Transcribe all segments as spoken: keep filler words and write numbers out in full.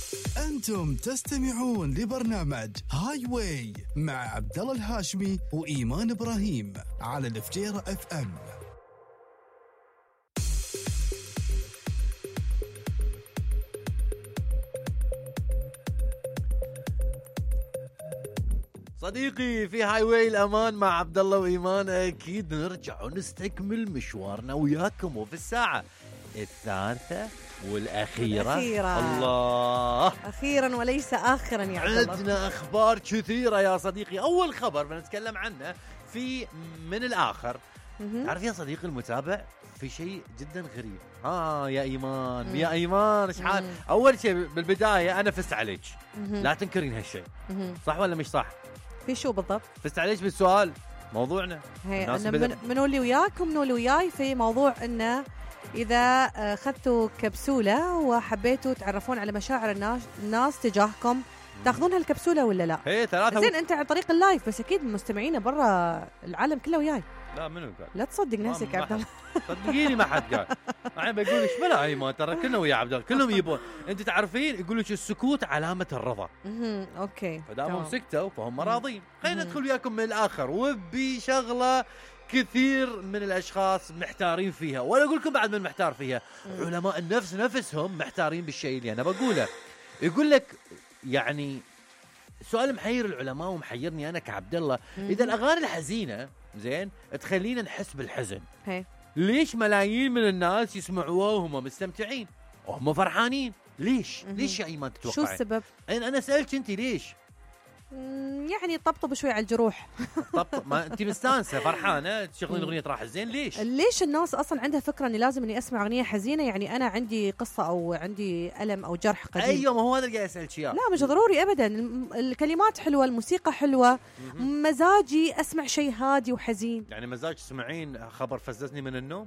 أنتم تستمعون لبرنامج هاي واي مع عبد الله الهاشمي وإيمان إبراهيم على الفجيرة اف ام. صديقي في هاي واي الأمان مع عبد الله وإيمان، أكيد نرجع ونستكمل مشوارنا وياكم وفي الساعة الثالثة والأخيرة. الأخيرة. الله، أخيرا وليس آخرا يا عبد الله. عندنا أخبار كثيرة يا صديقي. أول خبر بنتكلم عنه في من الآخر. تعرف يا صديقي المتابع في شيء جدا غريب. ها يا إيمان مم. يا إيمان إيش حال؟ أول شيء بالبداية أنا فزت عليك، لا تنكرين هالشيء، صح ولا مش صح؟ في شو بالضبط؟ فزت عليك بالسؤال موضوعنا. أنا من منو اللي وياك ومنو اللي وياي في موضوع إنه إذا أخذتوا كبسولة وحبيتوا تعرفون على مشاعر الناس الناس تجاهكم، تاخذون هالكبسولة ولا لا؟ هي ثلاثة. زين أنت عن طريق اللايف، بس أكيد مستمعين برا العالم كله وياي. لا منو قال؟ لا تصدق نفسك يا عبد الله. صدقيني ما حد قال. أنا بقول إيش بلا أيمان، ترى كلنا ويا عبد الله كلهم يبون. أنت تعرفين يقول لك السكوت علامة الرضا. اها اوكي. فدامهم سكتوا فهم راضين. خلينا ندخل وياكم من الآخر وبشغلة كثير من الأشخاص محتارين فيها، ولا أقول لكم بعد من محتار فيها. علماء النفس نفسهم محتارين بالشيء اللي أنا بقوله. يقول لك يعني سؤال محير العلماء ومحيرني أنا كعبد الله، إذا الأغاني الحزينة زين تخلينا نحس بالحزن، هي. ليش ملايين من الناس يسمعوها وهم مستمتعين وهم فرحانين؟ ليش؟ ليش يا إيمان تتوقع؟ شو السبب؟ أنا سألت أنت ليش؟ يعني طبطب شوي على الجروح. طبطب ما أنت مستانسة فرحانة تشغلين أغنية راح الزين، ليش؟ ليش الناس أصلا عندها فكرة إني لازم إني أسمع أغنية حزينة؟ يعني أنا عندي قصة أو عندي ألم أو جرح قديم. أيوة ما هو هذا اللي قاعد أسألك إياه. لا مش ضروري أبدا، الكلمات حلوة، الموسيقى حلوة، مزاجي أسمع شيء هادي وحزين. يعني مزاج تسمعين خبر فززني من النوم؟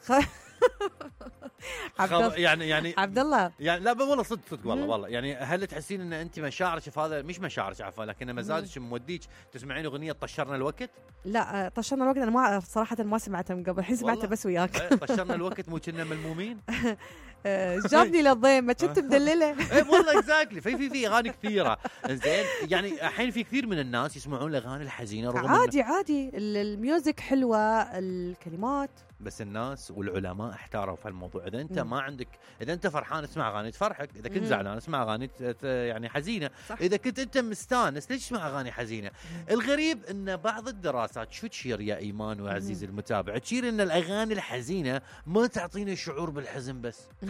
عبد يعني يعني عبد الله يعني لا والله صدق صدق والله والله يعني هل تحسين ان انت مشاعرك في هذا مش مشاعرك عفوا لكن مزاجك موديك تسمعين اغنيه طشرنا الوقت؟ لا طشرنا الوقت انا ما صراحه ما سمعتها من قبل، الحين سمعتها بس وياك. طشرنا الوقت مو كنا ملمومين. جابني للضيم ما كنت مدلله. اي والله اكزاكتلي. في في في اغاني كثيره زين، يعني الحين في كثير من الناس يسمعون الاغاني الحزينه رغم عادي عادي الميوزك حلوه الكلمات، بس الناس والعلماء احتاروا في الموضوع. اذا انت مم. ما عندك، اذا انت فرحان اسمع اغاني تفرحك، اذا كنت زعلان اسمع اغاني يعني حزينه، صح. اذا كنت انت مستانس ليش تسمع اغاني حزينه؟ مم. الغريب ان بعض الدراسات شو تشير يا ايمان وعزيزي المتابع، تشير ان الاغاني الحزينه ما تعطينا شعور بالحزن بس